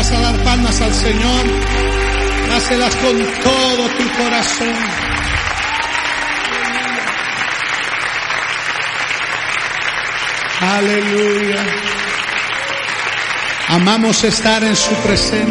vas a dar palmas al Señor, dáselas con todo tu corazón. Aleluya. Amamos estar en su presencia.